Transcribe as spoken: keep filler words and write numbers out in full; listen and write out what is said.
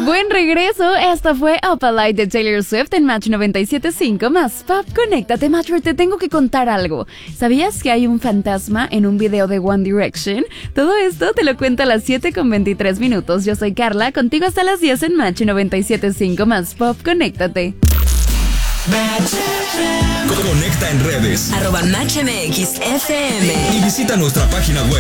Buen regreso, esta fue Up All Night de Taylor Swift en Match noventa y siete punto cinco más Pop. Conéctate, Matcher, te tengo que contar algo. ¿Sabías que hay un fantasma en un video de One Direction? Todo esto te lo cuento a las siete con veintitrés minutos. Yo soy Carla, contigo hasta las diez en Match noventa y siete punto cinco más Pop. Conéctate. Conecta en redes arroba Match M X F M y visita nuestra página web